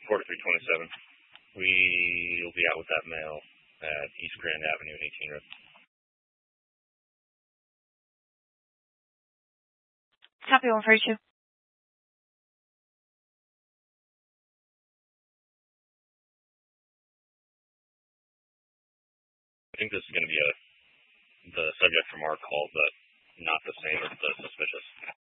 Quarter 327. We'll be out with that mail at East Grand Avenue and 18 Road. Copy 142. I think this is going to be the subject from our call, but not the same as the suspicious.